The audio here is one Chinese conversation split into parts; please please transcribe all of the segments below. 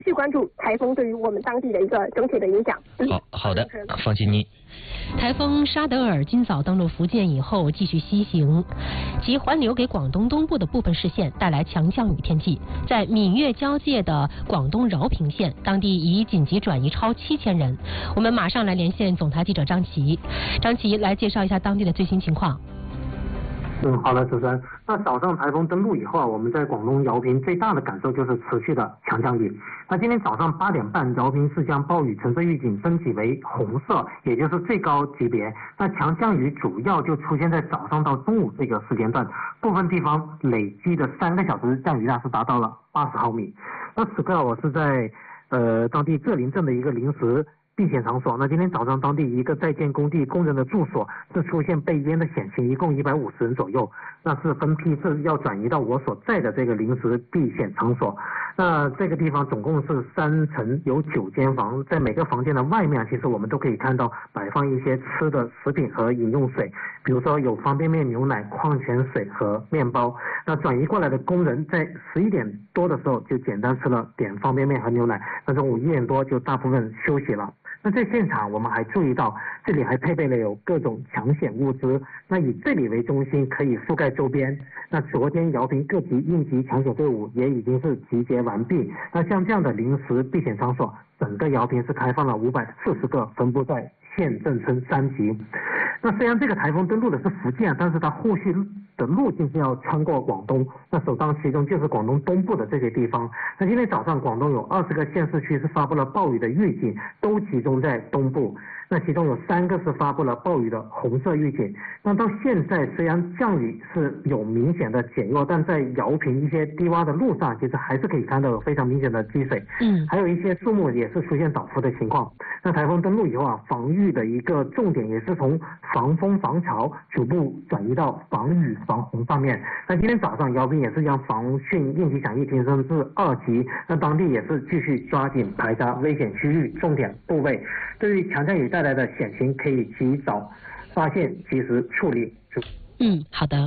续关注台风对于我们当地的一个整体的影响。 好的，方欣妮。 台风沙德尔今早登陆福建以后继续西行，其环流给广东东部的部分市县带来强降雨天气。在闽粤交界的广东饶平县，当地已紧急转移超7000人。我们马上来连线总台记者张琪，张琪来介绍一下当地的最新情况。 好的，主持人。那早上台风登陆以后啊，我们在广东饶平最大的感受就是持续的强降雨。那今天早上8点半，饶平市将暴雨橙色预警升级为红色，也就是最高级别。那强降雨主要就出现在早上到中午这个时间段，部分地方累积的3个小时降雨量是达到了80毫米。那此刻我是在当地浙林镇的一个临时避险场所。那今天早上当地一个在建工地工人的住所是出现被淹的险情，一共150人左右，那是分批是要转移到我所在的这个临时避险场所。那这个地方总共是3层，有9间房，在每个房间的外面其实我们都可以看到摆放一些吃的食品和饮用水，比如说有方便面、牛奶、矿泉水和面包。那转移过来的工人在11点多的时候就简单吃了点方便面和牛奶，那中午1点多就大部分休息了。那在现场我们还注意到这里还配备了有各种抢险物资，那以这里为中心可以覆盖周边。那昨天饶平各级应急抢险队伍也已经是集结完毕。那像这样的临时避险场所，整个饶平是开放了540个，分布在县、镇、村3级。那虽然这个台风登陆的是福建，但是它后续的路径是要穿过广东，那首当其冲就是广东东部的这些地方。那今天早上广东有20个县市区是发布了暴雨的预警，都集中在东部。那其中有3个是发布了暴雨的红色预警。那到现在虽然降雨是有明显的减弱，但在饶平一些低洼的路上其实还是可以看到有非常明显的积水，还有一些树木也是出现倒伏的情况。那台风登陆以后啊，防御的一个重点也是从防风防潮逐步转移到防雨防洪方面。那今天早上饶平也是将防汛应急响应提升至2级，那当地也是继续抓紧排查危险区域重点部位，对于强降雨带来的险情可以及早发现及时处理。 好的。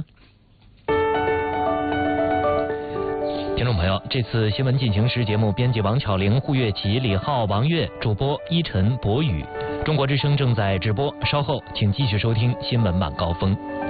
听众朋友，这次新闻进行时节目编辑王巧玲、胡月琪、李浩、王悦，主播依晨、博宇。中国之声正在直播，稍后请继续收听新闻晚高峰。